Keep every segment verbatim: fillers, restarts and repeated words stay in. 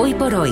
hoy por hoy.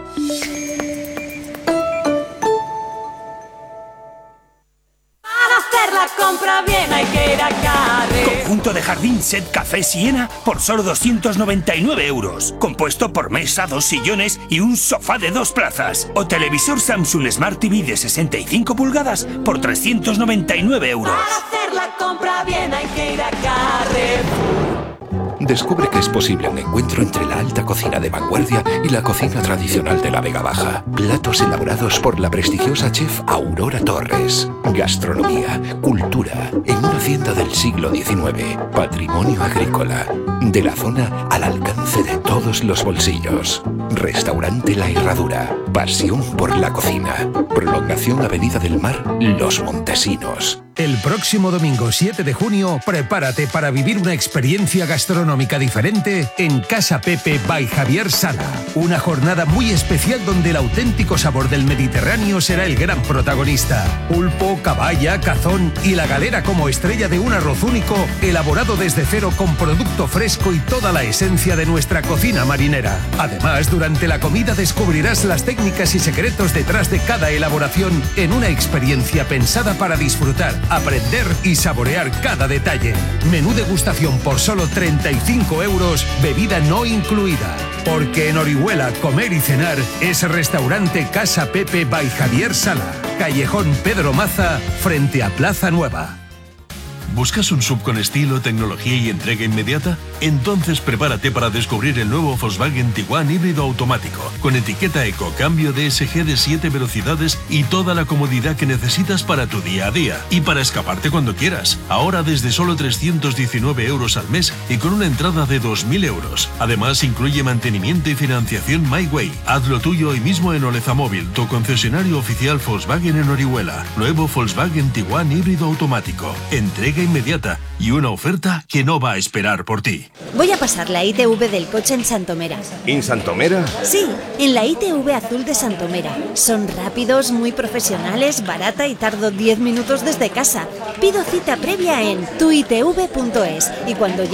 Para hacer la compra bien hay que ir a Carre. Conjunto de jardín set Café Siena por solo doscientos noventa y nueve euros. Compuesto por mesa, dos sillones y un sofá de dos plazas. O televisor Samsung Smart T V de sesenta y cinco pulgadas por trescientos noventa y nueve euros. Para hacer la compra bien hay que ir a Carrefour. Descubre que es posible un encuentro entre la alta cocina de vanguardia y la cocina tradicional de la Vega Baja. Platos elaborados por la prestigiosa chef Aurora Torres. Gastronomía, cultura, en una hacienda del siglo diecinueve. Patrimonio agrícola. De la zona al alcance de todos los bolsillos. Restaurante La Herradura. Pasión por la cocina. Prolongación Avenida del Mar, Los Montesinos. El próximo domingo siete de junio, prepárate para vivir una experiencia gastronómica diferente en Casa Pepe by Javier Sala. Una jornada muy especial donde el auténtico sabor del Mediterráneo será el gran protagonista. Pulpo, caballa, cazón y la galera como estrella de un arroz único elaborado desde cero con producto fresco y toda la esencia de nuestra cocina marinera. Además, durante la comida descubrirás las técnicas y secretos detrás de cada elaboración en una experiencia pensada para disfrutar, aprender y saborear cada detalle. Menú degustación por solo treinta y cinco euros, bebida no incluida. Porque en Orihuela comer y cenar es Restaurante Casa Pepe by Javier Sala. Callejón Pedro Maza, frente a Plaza Nueva. ¿Buscas un sub con estilo, tecnología y entrega inmediata? Entonces prepárate para descubrir el nuevo Volkswagen Tiguan híbrido automático, con etiqueta Eco, cambio D S G de siete velocidades y toda la comodidad que necesitas para tu día a día y para escaparte cuando quieras. Ahora desde solo trescientos diecinueve euros al mes y con una entrada de dos mil euros. Además incluye mantenimiento y financiación MyWay. Haz lo tuyo hoy mismo en Oleza Móvil, tu concesionario oficial Volkswagen en Orihuela. Nuevo Volkswagen Tiguan híbrido automático. Entrega inmediata y una oferta que no va a esperar por ti. Voy a pasar la I T V del coche en Santomera. ¿En Santomera? Sí, en la I T V azul de Santomera. Son rápidos, muy profesionales, barata y tardo diez minutos desde casa. Pido cita previa en tu i t v punto es y cuando